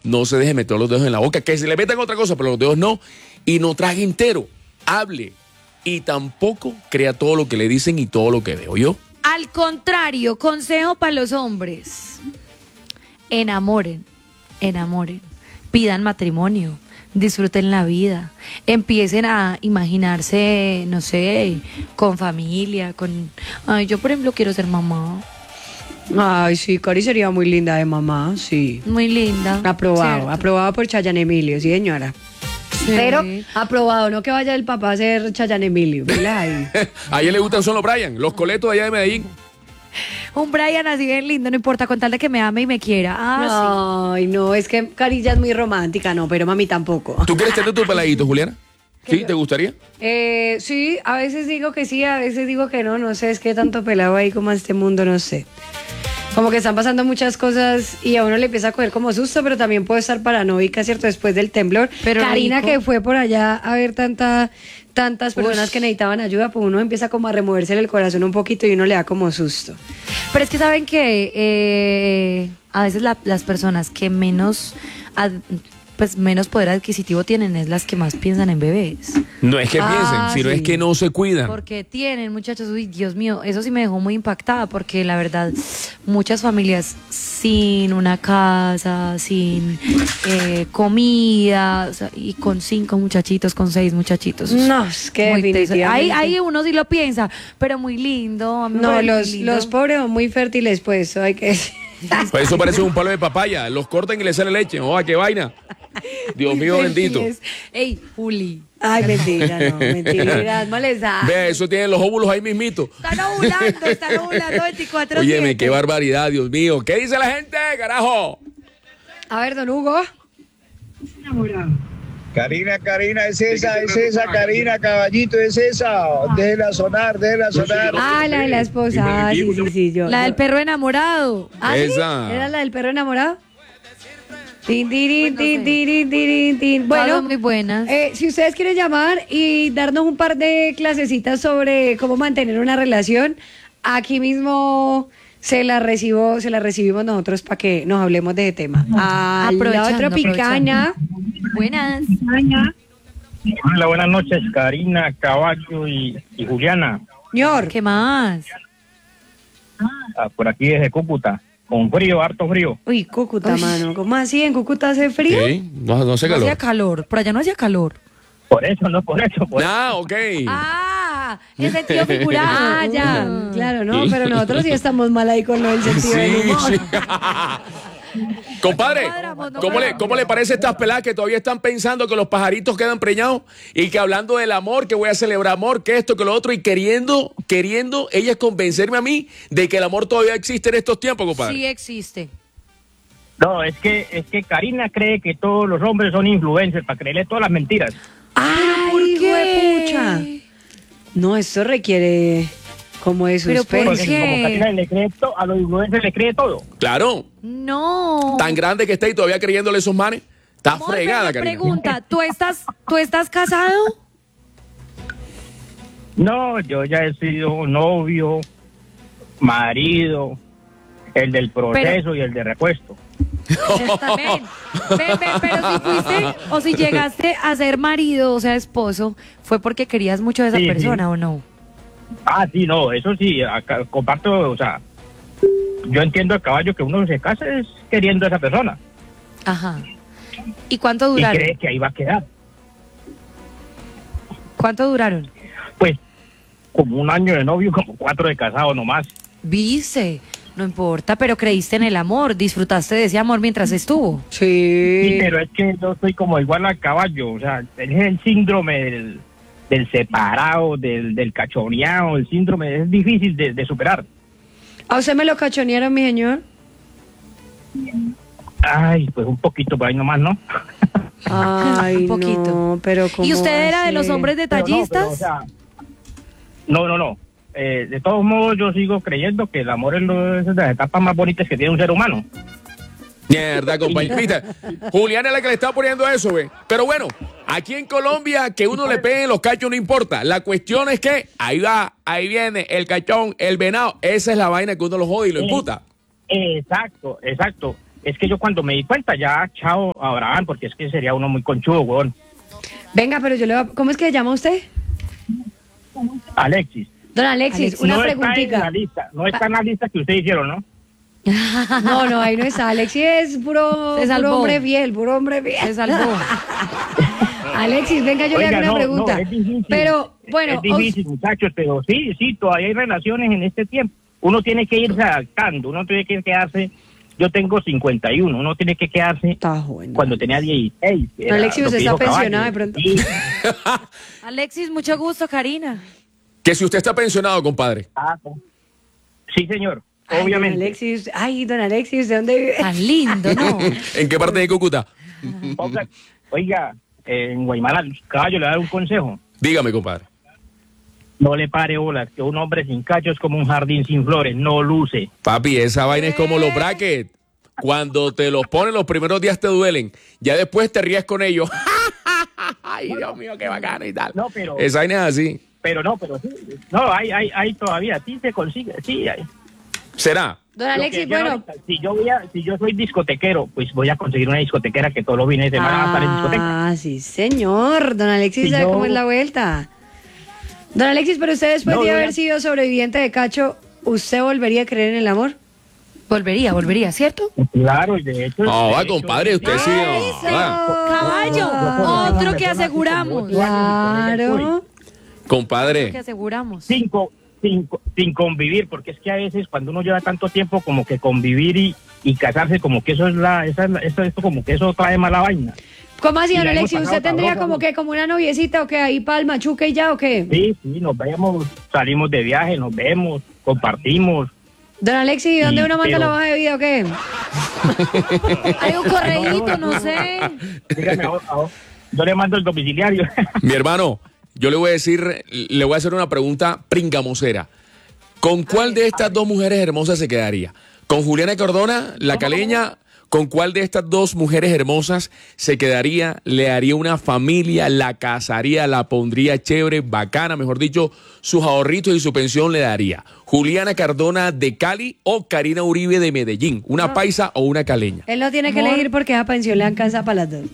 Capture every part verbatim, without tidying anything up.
no se deje meter los dedos en la boca, que se le metan otra cosa, pero los dedos no, y no trague entero, hable, y tampoco crea todo lo que le dicen y todo lo que veo yo. Al contrario, consejo para los hombres, enamoren, enamoren, pidan matrimonio, disfruten la vida, empiecen a imaginarse, no sé, con familia, con... Ay, yo por ejemplo quiero ser mamá. Ay, sí, Cari sería muy linda de mamá, sí. Muy linda. Aprobado, ¿cierto? aprobado por Chayanne Emilio, sí señora. Sí. Pero aprobado, no que vaya el papá a ser Chayanne Emilio. ¿Verdad? Ahí. A ella le gustan son los Brian, los coletos de allá de Medellín. Un Brian así bien lindo, no importa, con tal de que me ame y me quiera. Ah, Ay, no, es que Cari ya es muy romántica, no, pero mami tampoco. ¿Tú quieres tener tu peladito, Juliana? ¿Sí? ¿Te gustaría? Eh, sí, a veces digo que sí, a veces digo que no, no sé, es que tanto pelado ahí como a este mundo, no sé. Como que están pasando muchas cosas y a uno le empieza a coger como susto, pero también puede estar paranoica, ¿cierto? Después del temblor. Pero Karina, rico. que fue por allá a ver tanta, tantas personas Ush. que necesitaban ayuda, pues uno empieza como a removerse el corazón un poquito y uno le da como susto. Pero es que saben que eh, a veces la- las personas que menos, ad- pues menos poder adquisitivo tienen es las que más piensan en bebés. No es que Ah, piensen, sino sí. es que no se cuidan. Porque tienen, muchachos, uy, Dios mío, eso sí me dejó muy impactada, porque la verdad, muchas familias sin una casa, sin eh, comida, o sea, y con cinco muchachitos, con seis muchachitos. No, es que Muy teso. definitivamente. Ahí, ahí uno sí lo piensa, pero muy lindo. a mí me No, parece muy los, lindo. los pobres son muy fértiles, pues, eso hay que decir. Pues eso parece un palo de papaya. Los cortan y le sale leche. ¡Oh, qué vaina! Dios mío bendito. Ey, Juli. Ay, mentira, no, mentira, molestar. Ve, eso tienen los óvulos ahí mismito. Están ovulando, están ovulando veinticuatro siete. Óyeme, qué barbaridad, Dios mío. ¿Qué dice la gente, carajo? A ver, don Hugo. Karina, Karina, es esa, es esa, Karina, caballito, es esa. Déjela sonar, déjela sonar. Ah, la de la esposa. Ah, sí, sí, sí, yo. La del perro enamorado. ¿Ah, sí? Esa. ¿Era la del perro enamorado? Tin, tirin, Pues tin, no sé. tirin, tirin, tin. Todas Bueno, son muy buenas. eh, si ustedes quieren llamar y darnos un par de clasecitas sobre cómo mantener una relación, aquí mismo se la recibo, se la recibimos nosotros para que nos hablemos de ese tema. Ah, la Aprovechando, otra picaña. Buenas. Hola, buenas noches, Karina, Caballo y, y Juliana. Señor, ¿Qué más? Ah, por aquí desde Cúcuta, con frío, harto frío. uy, Cúcuta, Uy. mano. ¿Cómo así? ¿En Cúcuta hace frío? ¿Qué? No, no sé No hacía calor. calor. Por allá no hacía calor. Por eso, no por eso. Por Ah, ok. Ah, en sentido figurado. Ah, ya, claro, no, pero nosotros sí estamos mal ahí con lo del sentido del Sí, humor. sí. Compadre, No cuadramos, no ¿cómo le, cuadramos. ¿cómo le parece a estas peladas que todavía están pensando que los pajaritos quedan preñados y que hablando del amor, que voy a celebrar amor, que esto, que lo otro, y queriendo, queriendo ellas convencerme a mí de que el amor todavía existe en estos tiempos, compadre? Sí existe. No, es que, es que Karina cree que todos los hombres son influencers para creerle todas las mentiras. Ay, ¿por hijo de qué? pucha. No, esto requiere como de Pero ¿por suspenso. Porque qué? como Karina le cree to- a los influencers le cree todo. Claro, No. tan grande que está y todavía creyéndole esos manes. Está Amor, pero fregada, una Karina. pregunta, ¿tú estás, ¿tú estás casado? No, yo ya he sido novio, marido, el del proceso y el de repuesto. Ven, ven, ven, pero si fuiste o si llegaste a ser marido, o sea, esposo, ¿fue porque querías mucho a esa Sí, persona sí. o no? Ah, sí, no, eso sí, acá, comparto, o sea, yo entiendo a caballo que uno se casa es queriendo a esa persona Ajá. ¿Y cuánto y duraron? cree que ahí va a quedar. ¿Cuánto duraron? Pues como un año de novio, como cuatro de casado nomás. Viste, no importa, pero creíste en el amor, disfrutaste de ese amor mientras estuvo. Sí, Sí. pero es que yo soy como igual a caballo, o sea, es el síndrome del, del separado, del, del cachoneado, el síndrome es difícil de, de superar. ¿A usted me lo cachonearon, mi señor? Ay, pues un poquito por ahí nomás, ¿no? Ay, Un poquito. no, pero ¿cómo ¿Y usted era de así? los hombres Pero no, detallistas? pero, o sea, no, no, no. Eh, de todos modos, yo sigo creyendo que el amor es, lo- es de las etapas más bonitas que tiene un ser humano. Mierda, compañero. Viste, Juliana es la que le está poniendo eso, güey. Pero bueno, aquí en Colombia, que uno le pegue los cachos no importa. La cuestión es que ahí va, ahí viene el cachón, el venado. Esa es la vaina que uno lo jode y lo imputa. Exacto, exacto. es que yo cuando me di cuenta, ya, chao, Abraham, porque es que sería uno muy conchudo, weón. Venga, pero yo le voy a... ¿Cómo es que se llama usted? Alexis. Don Alexis, Alexis, una no está en preguntita. la lista, no está en la lista que ustedes hicieron, ¿no? No, no, ahí no está. Alexis es puro, Se salvó. puro hombre fiel, puro hombre fiel. Se salvó. Alexis, venga, yo Oiga, le hago una no, pregunta. no, es difícil. Pero, bueno, Es difícil, muchachos, pero sí, sí, todavía hay relaciones en este tiempo. Uno tiene que irse adaptando, uno tiene que quedarse... Yo tengo cincuenta y uno, uno tiene que quedarse está bueno. cuando tenía dieciséis. que No, era Alexis, lo usted que está dijo Caballo. pensionado de pronto. Sí. Alexis, mucho gusto, Karina. Que si usted está pensionado, compadre. Ah, no. Sí, señor, Ay, don obviamente. Alexis, ay, don Alexis, ¿de dónde vive? Tan lindo, ¿no? ¿En qué parte de Cúcuta? Oiga, oiga, en Guaymala, Caballo, le voy a dar un consejo. Dígame, compadre. No le pare bolas, que un hombre sin cacho es como un jardín sin flores, no luce. Papi, esa vaina es como los brackets. Cuando te los ponen los primeros días te duelen, ya después te ríes con ellos. Ay, Dios mío, qué bacano y tal. No, pero- Esa vaina es así. Pero no, pero sí. No, hay, hay, hay todavía, sí se consigue, sí hay. ¿Será? Don Lo Alexis, que decía bueno, ahorita, si yo voy a, si yo soy discotequero, pues voy a conseguir una discotequera que todos los fines de semana va a estar en discoteca. ah, sí, señor. Don Alexis Si sabe yo- cómo es la vuelta. Don Alexis, pero usted después No, de voy a- haber sido sobreviviente de cacho, ¿usted volvería a creer en el amor? Volvería, volvería, ¿cierto? Claro, y de hecho. No, de va, hecho, compadre, usted sí. Eso. no, va. Caballo, Ah, otro que aseguramos. Claro. Compadre. Que aseguramos. Sin, co- sin, co- sin convivir, porque es que a veces cuando uno lleva tanto tiempo como que convivir y, y casarse, como que eso es la, esa es la- eso, esto como que eso trae mala vaina. ¿Cómo así, Y don la hemos Alexis? ¿Usted pasado tendría sabroso, como ¿no? que, como una noviecita o qué? Ahí para el machuque y ya o qué? Sí, sí, nos vemos, salimos de viaje, nos vemos, compartimos. Don Alexis, ¿y dónde Sí, uno manda pero- la hoja de vida o qué? Hay un correíto, no sé. Dígame, ahora, ahora, yo le mando el domiciliario. Mi hermano, yo le voy a decir, le voy a hacer una pregunta pringamosera. ¿Con cuál de estas dos mujeres hermosas se quedaría? ¿Con Juliana Cardona, la caleña? ¿Con cuál de estas dos mujeres hermosas se quedaría? ¿Le haría una familia? ¿La casaría? ¿La pondría chévere, bacana? Mejor dicho, sus ahorritos y su pensión le daría. ¿Juliana Cardona de Cali o Karina Uribe de Medellín? ¿Una paisa o una caleña? Él no tiene que elegir porque esa pensión le alcanza para las dos.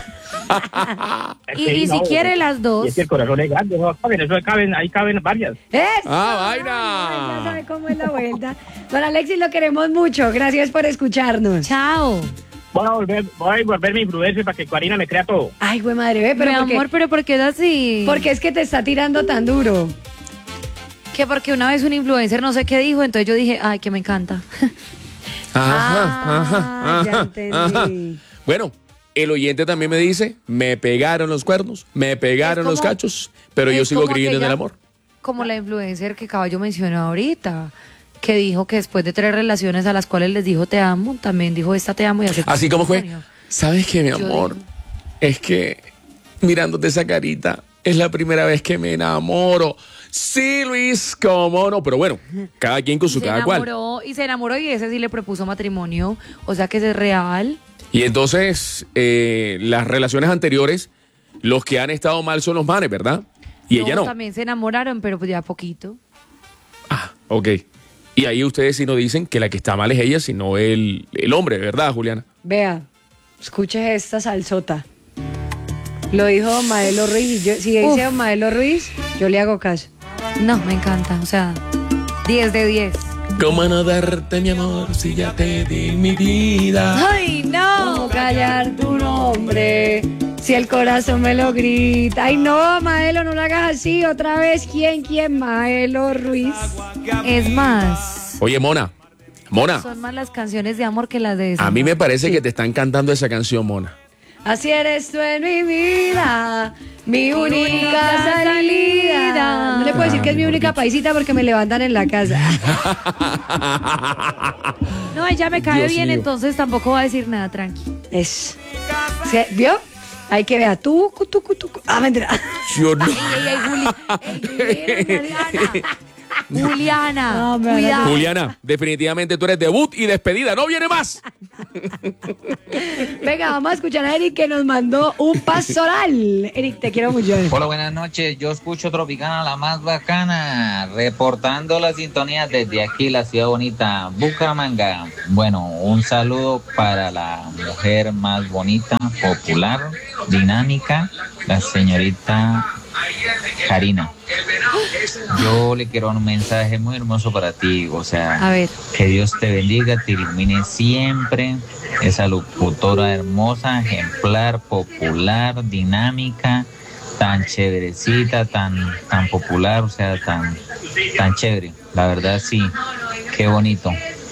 Y, y si quiere las Y dos. es que el corazón es grande, eso caben, eso caben, ahí caben varias. ¡Eso! ¡Ah, Ay, vaina! ya sabe cómo es la vuelta. Don Alexis, lo queremos mucho. Gracias por escucharnos. Chao. Voy a volver, voy a volver mi influencer para que Karina me crea todo. Ay, güey, madre, ve, pero Mi ¿por qué? amor, pero ¿por qué es así? Porque es que te está tirando tan duro. Que porque una vez un influencer no sé qué dijo, entonces yo dije, ay, que me encanta. Ajá, ajá, Ah, ya ajá, entendí. ajá. Bueno, el oyente también me dice, me pegaron los cuernos, me pegaron Es los como- cachos, pero yo es sigo como creyendo en el aquella- amor. Como la influencer que Caballo mencionó ahorita, que dijo que después de tres relaciones a las cuales les dijo te amo, también dijo esta te amo y aceptó Así como fue. matrimonio. ¿Sabes qué, mi Yo amor? digo. Es que mirándote esa carita, es la primera vez que me enamoro. Sí, Luis, cómo no. Pero bueno, cada quien con su se cada cual. enamoró y se enamoró y ese sí le propuso matrimonio, o sea que ese es real. Y entonces, eh, las relaciones anteriores, los que han estado mal son los manes, ¿verdad? Y ella no. También se enamoraron, pero pues ya poquito. Ah, ok. Y ahí ustedes sí nos dicen que la que está mal es ella, sino el, el hombre, ¿verdad, Juliana? Vea, escuche esta salsota. Lo dijo don Maelo Ruiz. y yo- si dice Uf. don Maelo Ruiz, yo le hago caso. No, me encanta, o sea, diez de diez. ¿Cómo no darte mi amor si ya te di mi vida? ¡Ay, no! ¿Cómo callar tu nombre? Si el corazón me lo grita. Ay, no, Maelo, no lo hagas así. Otra vez, ¿quién, quién? Maelo Ruiz. Es más, Oye, Mona, Mona, son más las canciones de amor que las de a mí me desamor. parece que te están cantando esa canción, Mona. Así eres tú en mi vida, mi única única salida. salida. No le puedo decir que es mi única paisita porque me levantan en la casa. No, ella me cae Dios bien, mío. entonces tampoco va a decir nada, tranqui. Es. ¿Se- ¿Vio? Hay que ver. Tú, tú, tú, tú. Ah, mentira. Yo no. Ey, ey, ey, Juli. Ey, ey, ey, Mariana. Juliana, No, me cuidado. Juliana, definitivamente tú eres debut y despedida. ¡No viene más! Venga, vamos a escuchar a Eric que nos mandó un pastoral. Eric, te quiero mucho. Hola, buenas noches. Yo escucho Tropicana, la más bacana, reportando la sintonía desde aquí, la ciudad bonita, Bucaramanga. Bueno, un saludo para la mujer más bonita, popular, dinámica, la señorita Karina. Yo le quiero un mensaje muy hermoso para ti, o sea, A ver. que Dios te bendiga, te ilumine siempre, esa locutora hermosa, ejemplar, popular, dinámica, tan chéverecita, tan, tan popular, o sea, tan, tan chévere. La verdad sí, qué bonito.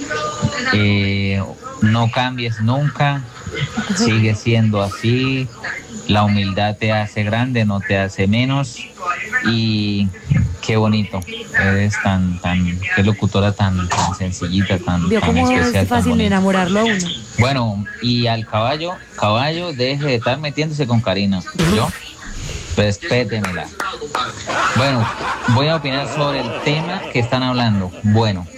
Eh, no cambies nunca, sigue siendo así. La humildad te hace grande, no te hace menos. Y qué bonito, eres tan, tan, qué locutora tan, tan sencillita, tan, Vio tan cómo especial, es tan fácil bonita. enamorarlo a uno. Bueno, y al caballo, caballo, deje de estar metiéndose con Karina, ¿yo? Respétemela. Bueno, voy a opinar sobre el tema que están hablando. Bueno,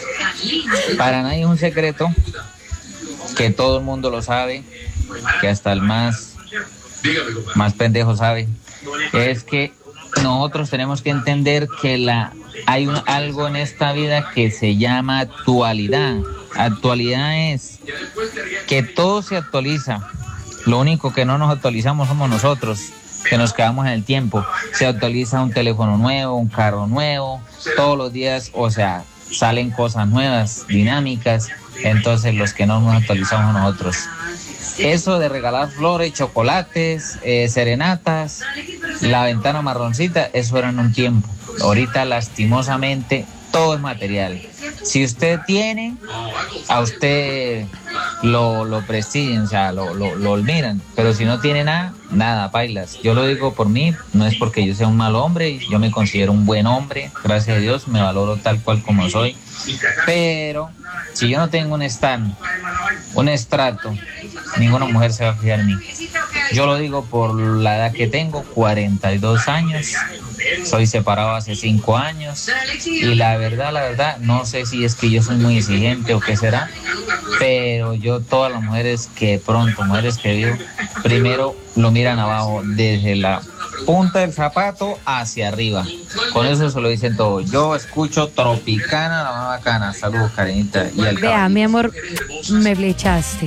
para nadie es un secreto, que todo el mundo lo sabe, que hasta el más, más pendejo sabe, es que nosotros tenemos que entender que la hay un, algo en esta vida que se llama actualidad. Actualidad es que todo se actualiza. Lo único que no nos actualizamos somos nosotros, que nos quedamos en el tiempo. Se actualiza un teléfono nuevo, un carro nuevo, todos los días, o sea, salen cosas nuevas, dinámicas. Entonces los que no nos actualizamos nosotros. Eso de regalar flores, chocolates, eh, serenatas, la ventana marroncita, eso era en un tiempo. Ahorita lastimosamente todo es material. Si usted tiene, a usted lo, lo prestigian, o sea, lo, lo, lo olvidan. Pero si no tiene nada, nada, pailas. Yo lo digo por mí, no es porque yo sea un mal hombre, yo me considero un buen hombre, gracias a Dios, me valoro tal cual como soy. Pero si yo no tengo un stand, un estrato, ninguna mujer se va a fijar en mí. Yo lo digo por la edad que tengo, cuarenta y dos años, soy separado hace cinco años y la verdad, la verdad, no sé si es que yo soy muy exigente o qué será, pero yo todas las mujeres que pronto, mujeres que veo, primero lo miran abajo desde la punta del zapato hacia arriba. Con eso se lo dicen todo. Yo escucho Tropicana, la más bacana. Saludos, Karenita. Y el Vea, mi amor, me flechaste.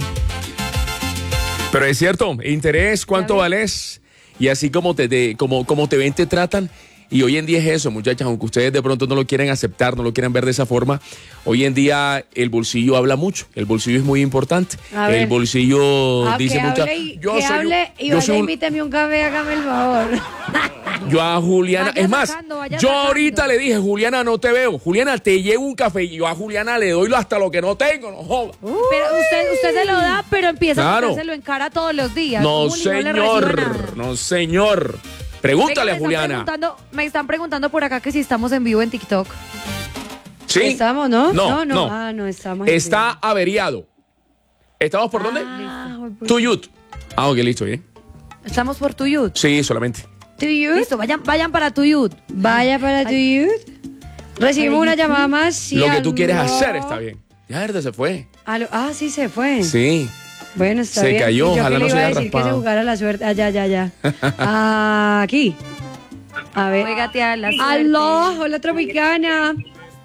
Pero es cierto, interés, cuánto vales y así como te, te- como, como te ven, te tratan. Y hoy en día es eso, muchachas, aunque ustedes de pronto no lo quieren aceptar, no lo quieran ver de esa forma, hoy en día el bolsillo habla mucho, el bolsillo es muy importante. A ver. El bolsillo Ah, dice que muchas... hable y, Yo que soy, hable y yo vaya, soy un- invíteme un café, hágame el favor. yo a Juliana, Vaya es más, sacando, vaya yo sacando. ahorita le dije, Juliana, no te veo, Juliana, te llevo un café, y yo a Juliana le doy hasta lo que no tengo, no joda. Pero usted, usted se lo da, pero empieza Claro. a metérselo en cara todos los días. No, Juli, no le recibe nada. señor, no, señor. Pregúntale Venga, a me están Juliana. preguntando- Me están preguntando por acá que si estamos en vivo en TikTok. ¿Sí? ¿Estamos, no? No, no. Ah, no estamos. en Está vivo. averiado. ¿Estamos por dónde? Ah, voy por- Tuyut. Ah, ok, listo, bien. Estamos por Tuyut. Sí, solamente. To you. Listo, vayan, vayan para Tuyut. Vaya para tu youth. Recibimos una llamada más. Sí, Lo que tú quieres aló. hacer está bien. Ya, verdad, se fue. Aló. Ah, sí se fue. Sí. Bueno, está Se bien. cayó, Y yo ojalá que no le se iba a haya decir que se raspado. jugara la suerte. Ah, ya, ya, ya. Ah, aquí. A ver. Juégate a la suerte. Aló, hola Tropicana.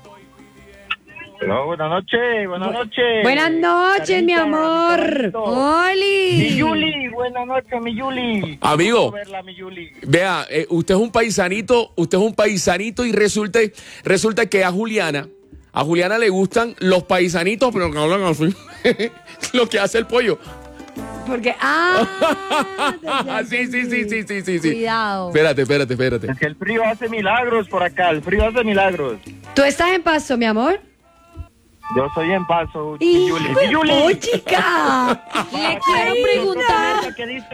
Hola, buenas noches, buenas noches. Buenas noches, mi Karenita, amor. Carlito. Mi ¡Oli! Yuli, buenas noches, mi Yuli. Amigo. Quiero verla, mi Yuli. Vea, eh, usted es un paisanito, usted es un paisanito y resulta, resulta que a Juliana, a Juliana le gustan los paisanitos, pero que hablan así. Lo que hace el pollo. Porque, ah, sí, sí, sí, sí, sí, sí, sí. Cuidado. Espérate, espérate, espérate. Es que el frío hace milagros por acá, el frío hace milagros. ¿tú estás en Pasto, mi amor? Yo soy en paso, mi Y, Yuli. Mi Yuli. ¡oh, chica! Le quiero preguntar, ¿Qué dice?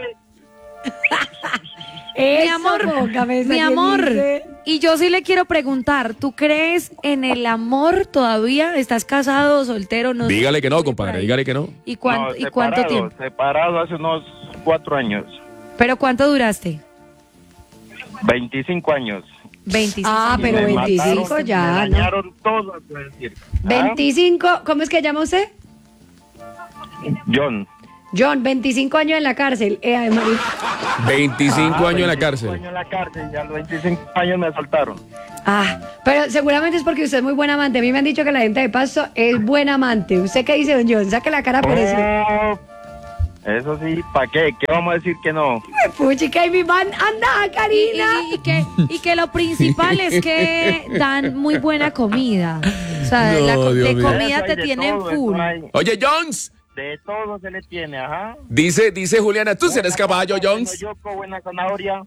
mi Esa amor, boca, ¿ves? mi ¿Quién amor, dice? y yo sí le quiero preguntar, ¿tú crees en el amor todavía? ¿Estás casado, soltero? No sé. Dígale que no, Por compadre, ahí. dígale que no. ¿Y cuánto, No, ¿y cuánto separado, tiempo? Separado hace unos cuatro años, ¿Pero cuánto duraste? veinticinco años. veinticinco. Ah, pero Me veinticinco mataron, ya, Me ¿no? dañaron todo, puedo decir. ¿Ah? veinticinco, ¿cómo es que llama usted? John. John, veinticinco años en la cárcel. Eh, ay, María. veinticinco Ah, años en la veinticinco cárcel. años en la cárcel, y a los veinticinco años me soltaron. Ah, pero seguramente es porque usted es muy buen amante. A mí me han dicho que la gente de Pasto es buen amante. ¿Usted qué dice, don John? Saque la cara por eso. Oh, eso sí, ¿para qué? ¿Qué vamos a decir que no? Puchica, y mi man anda, Y, Karina. y- y que, y que lo principal es que dan muy buena comida. O sea, No, la co- Dios de mío. comida Eso hay te de tienen todo, eso full. hay- Oye, Jones, De todo se le tiene, ajá. dice, dice Juliana, ¿tú eres caballo, Jones? Buena yoco, buena zanahoria.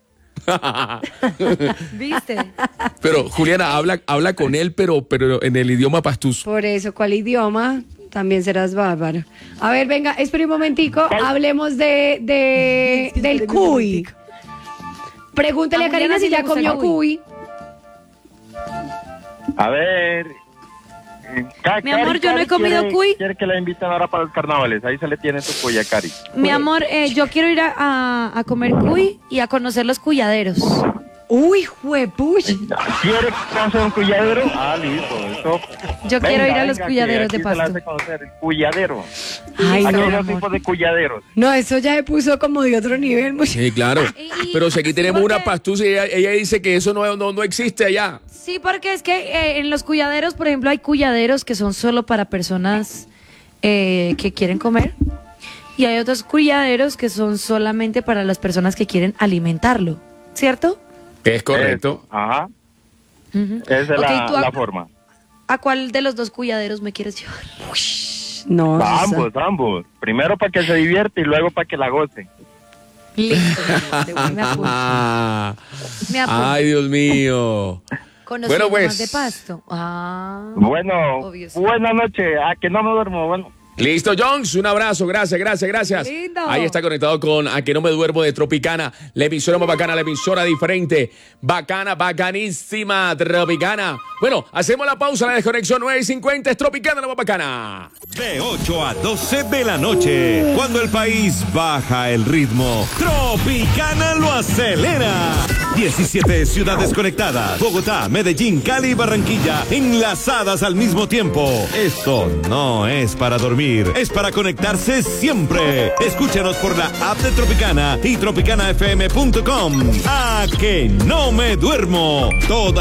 ¿Viste? Pero Juliana, habla, habla con él, pero, pero en el idioma pastuso. Por eso, ¿cuál idioma? También serás bárbaro. A ver, venga, espere un momentico. Hablemos de, de del cuy. Pregúntale A a Karina Juliana si sí le ya gusta el comió cuy. cuy. A ver. Ca- Mi amor, Cari, yo no he Cari comido quiere- cuy. Quiere que la inviten ahora para los carnavales. Ahí se le tiene su cuy a Cari. Mi amor, eh, yo quiero ir a, a- a comer cuy y a conocer los cuyaderos. Uy, juepuch. ¿Quiere conocer un cuyadero? Ah, listo. Eso. Yo quiero ir a los venga, cuyaderos que de aquí se la Pasto. hace conocer el cuyadero. Ay, Aquí no, hay dos amor. tipos de cuyaderos. No, eso ya se puso como de otro nivel. much- Sí, claro. Y- y- Pero si aquí tenemos porque- una pastusa y ella, ella dice que eso no, no, no existe allá. Sí, porque es que eh, en los cuyaderos, por ejemplo, hay cuyaderos que son solo para personas eh, que quieren comer. Y hay otros cuyaderos que son solamente para las personas que quieren alimentarlo. ¿Cierto? Es correcto. Eso, ajá. Ujú. Esa es Ok, la, ¿tú a- la forma. ¿A cuál de los dos cuyaderos me quieres llevar? No, A Susana. ambos, ambos. Primero para que se divierte y luego para que la goce. Listo, mi amor, me apunto. Ah, Me apunto. ay, Dios mío. Conociendo bueno, más de pues. Pasto. Ah. Bueno, Obvio, sí. buenas noches. A que no me duermo. Bueno. Listo, Jones, un abrazo, gracias, gracias, gracias. Lindo. Ahí está conectado con A Que No Me Duermo de Tropicana, la emisora más bacana, la emisora diferente, bacana, bacanísima, Tropicana. Bueno, hacemos la pausa, la desconexión nueve cincuenta, es Tropicana, la más bacana. De ocho a doce de la noche, cuando el país baja el ritmo, Tropicana lo acelera. diecisiete ciudades conectadas, Bogotá, Medellín, Cali y Barranquilla, enlazadas al mismo tiempo. Esto no es para dormir, es para conectarse siempre. Escúchanos por la app de Tropicana y tropicana f m punto com. A Que No Me Duermo. Toda